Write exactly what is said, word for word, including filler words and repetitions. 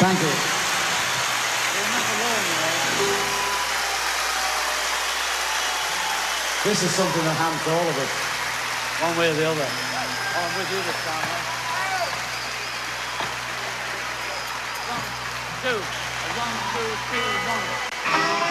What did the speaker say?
Thank you. You're not alone, you know. This is something that happens to all of us, one way or the other. Oh, I'm with you this time, man. One, two, one, two, three, one.